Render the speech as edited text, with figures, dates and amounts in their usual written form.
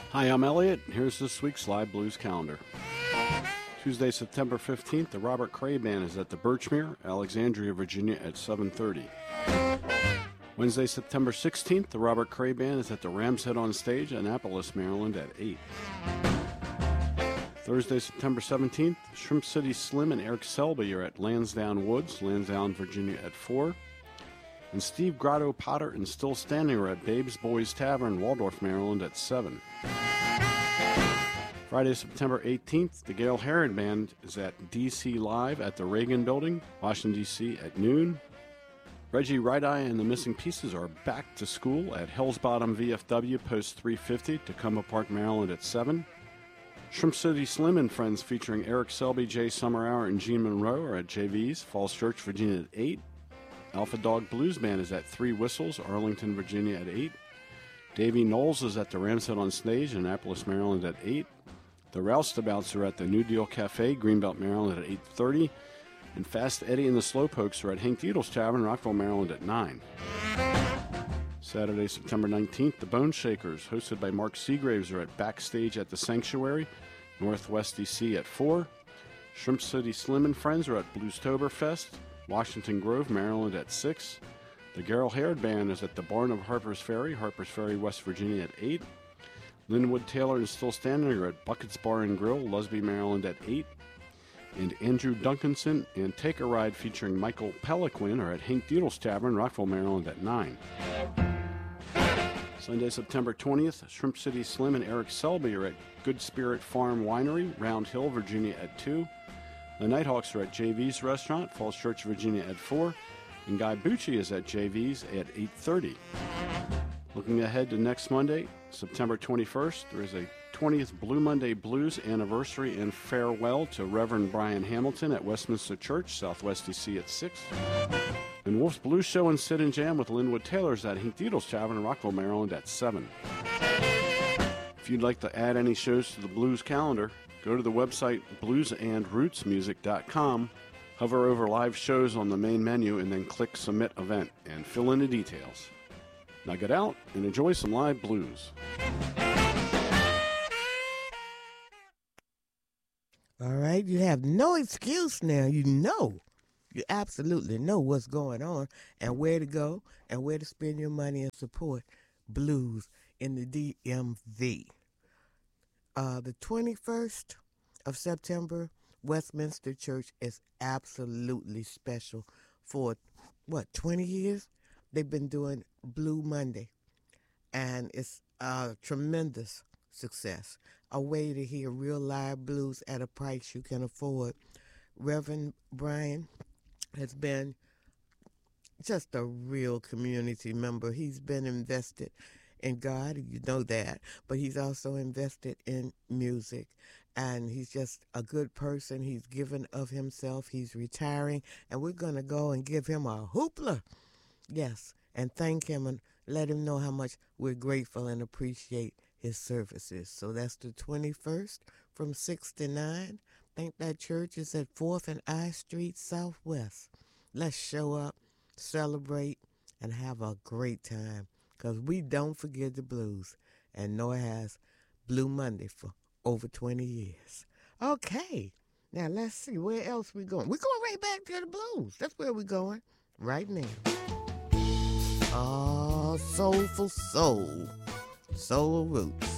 Hi, I'm Elliot. Here's this week's live blues calendar. Tuesday, September 15th, the Robert Cray Band is at the Birchmere, Alexandria, Virginia at 7:30. Wednesday, September 16th, the Robert Cray Band is at the Ram's Head on Stage, Annapolis, Maryland at 8. Thursday, September 17th, Shrimp City Slim and Eric Selby are at Lansdowne Woods, Lansdowne, Virginia at 4. And Steve Grotto Potter and Still Standing are at Babe's Boys Tavern, Waldorf, Maryland at 7. Friday, September 18th, the Gail Herod Band is at DC Live at the Reagan Building, Washington, D.C. at noon. Reggie Right Eye and the Missing Pieces are back to school at Hell's Bottom VFW, Post 350, Tacoma Park, Maryland at 7. Shrimp City Slim and Friends featuring Eric Selby, Jay Summerhour, and Gene Monroe are at JV's, Falls Church, Virginia at 8. Alpha Dog Blues Band is at Three Whistles, Arlington, Virginia at 8. Davey Knowles is at the Ram's Head on Stage, Annapolis, Maryland at 8. The Roustabouts are at the New Deal Cafe, Greenbelt, Maryland at 8:30. And Fast Eddie and the Slowpokes are at Hank Deedle's Tavern, Rockville, Maryland at 9. Saturday, September 19th, the Bone Shakers, hosted by Mark Seagraves, are at Backstage at the Sanctuary, Northwest DC at 4. Shrimp City Slim and Friends are at Bluestoberfest, Washington Grove, Maryland at 6. The Gail Herod Band is at the Barn of Harper's Ferry, West Virginia at 8. Linwood Taylor and Still Standing are at Buckets Bar and Grill, Lusby, Maryland at 8. And Andrew Duncanson and Take a Ride featuring Michael Peliquin are at Hank Deedle's Tavern, Rockville, Maryland at 9. Sunday, September 20th, Shrimp City Slim and Eric Selby are at Good Spirit Farm Winery, Round Hill, Virginia at 2. The Nighthawks are at JV's Restaurant, Falls Church, Virginia at 4. And Guy Bucci is at JV's at 8:30. Looking ahead to next Monday, September 21st, there is a 20th Blue Monday Blues anniversary and farewell to Reverend Brian Hamilton at Westminster Church, Southwest DC at 6. And Wolf's Blues Show and Sit and Jam with Linwood Taylor's at Hank Deedle's Tavern in Rockville, Maryland at 7. If you'd like to add any shows to the blues calendar, go to the website bluesandrootsmusic.com, hover over live shows on the main menu, and then click Submit Event and fill in the details. Now get out and enjoy some live blues. All right, you have no excuse now. You absolutely know what's going on and where to go and where to spend your money and support blues in the DMV. The 21st of September, Westminster Church is absolutely special. For, 20 years? They've been doing Blue Monday, and it's a tremendous success. A way to hear real live blues at a price you can afford. Reverend Brian has been just a real community member. He's been invested in God, you know that, but he's also invested in music, and he's just a good person. He's given of himself. He's retiring, and we're going to go and give him a hoopla. Yes, and thank him and let him know how much we're grateful and appreciate his services. So that's the 21st from 6 to 9. I think that church is at 4th and I Street Southwest. Let's show up, celebrate, and have a great time, because we don't forget the blues, and nor has Blue Monday for over 20 years. Okay, now let's see, where else we going? We're going right back to the blues. That's where we're going right now. Oh, soulful soul, soul roots.